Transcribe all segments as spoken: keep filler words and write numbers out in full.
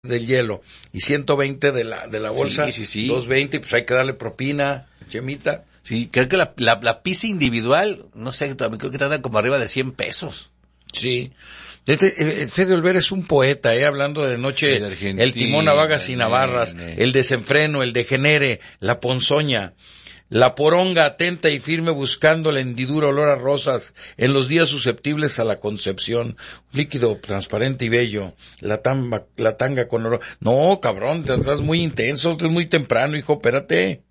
del hielo y ciento veinte de la de la bolsa, sí, sí, sí. doscientos veinte, pues hay que darle propina, Chemita. Sí, creo que la, la, la pizza individual, no sé, también creo que te dan como arriba de cien pesos. Sí. Este, Fede Olvera es un poeta, eh, hablando de noche, el, el timón a vagas y navarras, ne, ne. el desenfreno, el degenere, la ponzoña, la poronga atenta y firme buscando la hendidura olor a rosas en los días susceptibles a la concepción, líquido transparente y bello, la tamba, la tanga con oro. No, cabrón, te estás muy intenso, es muy temprano, hijo, espérate.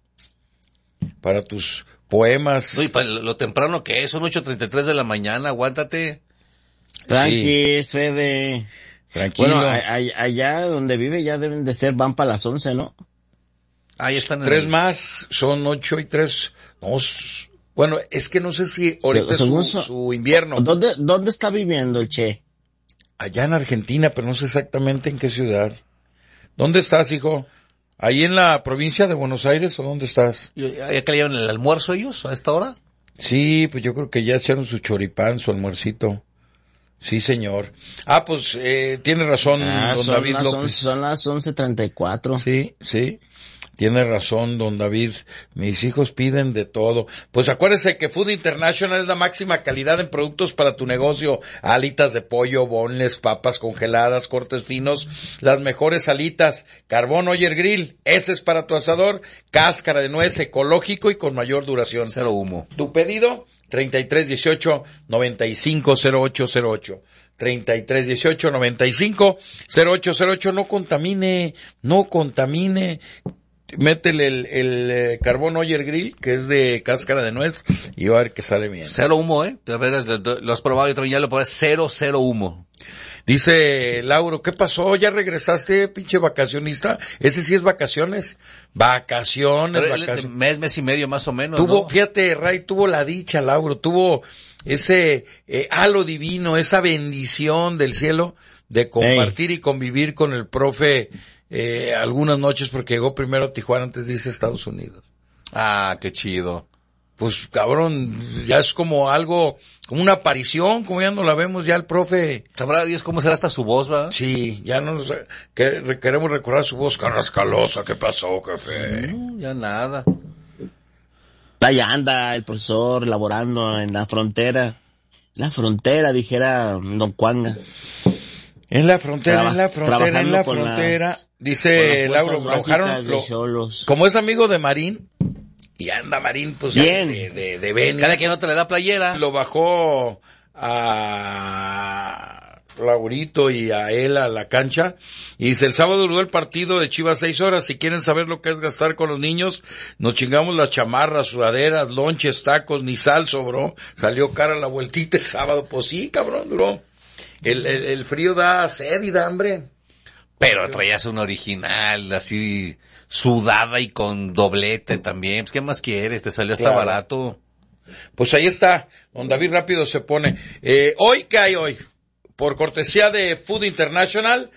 Para tus poemas. Uy, para lo temprano que es, son ocho treinta y tres de la mañana, aguántate. Tranqui, sí. Fede. Tranquilo. Bueno, a, a, allá donde vive ya deben de ser, van para las once, ¿no? Ahí están. Tres el... más, son ocho y tres. No, bueno, es que no sé si ahorita se, es su, su invierno. ¿Dónde, ¿Dónde está viviendo el Che? Allá en Argentina, pero no sé exactamente en qué ciudad. ¿Dónde estás, hijo? ¿Ahí en la provincia de Buenos Aires o dónde estás? ¿Ya que le llevan el almuerzo ellos a esta hora? Sí, pues yo creo que ya echaron su choripán, su almuercito. Sí, señor. Ah, pues, eh, tiene razón, ah, don son David las López. once, son las once treinta y cuatro. Sí, sí. Tiene razón, don David. Mis hijos piden de todo. Pues acuérdese que Food International es la máxima calidad en productos para tu negocio. Alitas de pollo, boneless, papas congeladas, cortes finos, las mejores alitas. Carbón Oyer Grill, ese es para tu asador. Cáscara de nuez, ecológico y con mayor duración. Cero humo. Tu pedido, treinta y tres dieciocho noventa y cinco cero ocho cero ocho. treinta y tres dieciocho noventa y cinco cero ocho cero ocho. No contamine, no contamine. Métele el, el, el carbón Oyer Grill, que es de cáscara de nuez, y va a ver que sale bien. Cero humo, ¿eh? Lo has probado y otro ya lo pones cero, cero humo. Dice Lauro, ¿qué pasó? ¿Ya regresaste, pinche vacacionista? Ese sí es vacaciones. Vacaciones, Pero vacaciones. Mes, mes y medio más o menos, Tuvo, ¿no? Fíjate, Ray, tuvo la dicha, Lauro, tuvo ese eh, halo divino, esa bendición del cielo de compartir hey. y convivir con el profe Eh, algunas noches porque llegó primero a Tijuana antes de irse a Estados Unidos. Ah, qué chido. Pues cabrón, ya es como algo, como una aparición, como ya no la vemos, ya el profe. Sabrá Dios cómo será hasta su voz, ¿verdad? Sí, ya no nos, que, queremos recordar su voz carrascalosa. ¿Qué pasó, jefe? No, ya nada. Allá anda el profesor laborando en la frontera. La frontera, dijera Don Cuanga. En la frontera, Traba, en la frontera, en la frontera. Las, dice Lauro, bajaron, lo, como es amigo de Marín, y anda Marín, pues, bien. de, de, de Ben. Cada quien no te le da playera. Lo bajó a Laurito y a él a la cancha, y dice, el sábado duró el partido de Chivas seis horas, si quieren saber lo que es gastar con los niños, nos chingamos las chamarras, sudaderas, lonches, tacos, ni sal sobró, salió cara la vueltita el sábado, pues sí, cabrón, duró. El, el, el frío da sed y da hambre. Pero traías un original, así, sudada y con doblete también. Pues, ¿qué más quieres? Te salió hasta claro. barato. Pues ahí está. Don David rápido se pone. Eh, hoy, ¿qué hay hoy? Por cortesía de Food International,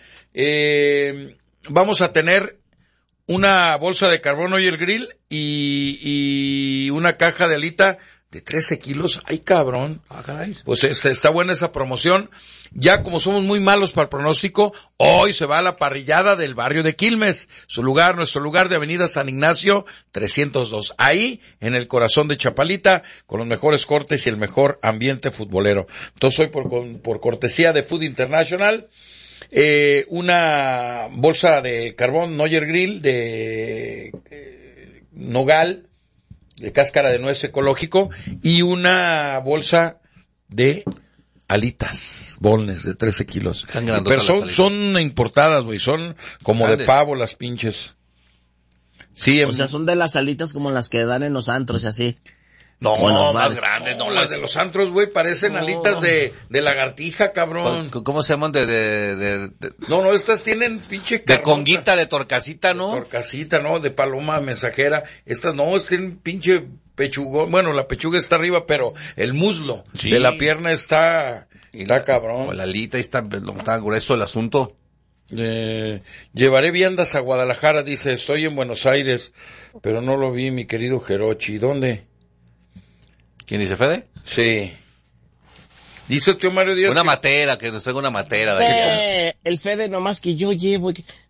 eh, vamos a tener una bolsa de carbón Oyer Grill y, y una caja de alita de trece kilos. ¡Ay, cabrón! Ah, caray. Pues es, está buena esa promoción. Ya como somos muy malos para el pronóstico, hoy se va a la parrillada del barrio de Quilmes. Su lugar, nuestro lugar de Avenida San Ignacio, trescientos dos. Ahí, en el corazón de Chapalita, con los mejores cortes y el mejor ambiente futbolero. Entonces hoy por, por cortesía de Food International, eh, una bolsa de carbón Oyer Grill de eh, nogal, de cáscara de nuez ecológico, y una bolsa de alitas, boneless de trece kilos. Pero son, son importadas, güey, son como Grandes. De pavo las pinches. Sí, o en... sea, son de las alitas como las que dan en los antros y así. No, no más grandes, no, no, las de los antros, güey, parecen no. alitas de, de lagartija, cabrón. ¿Cómo se llaman? De, de, de, de... No, no, estas tienen pinche de conguita, de torcasita, ¿no? De torcasita, ¿no? De paloma mensajera. Estas no, tienen pinche pechugón. Bueno, la pechuga está arriba, pero el muslo sí. de la pierna está, está la, cabrón. La alita está, está grueso el asunto. Eh, llevaré viandas a Guadalajara, dice, estoy en Buenos Aires, pero no lo vi, mi querido Jerochi. ¿Dónde? ¿Quién dice, Fede? Sí. Dice el tío Mario Díaz. Una que... matera, que nos traiga una matera. De eh, el Fede nomás que yo llevo.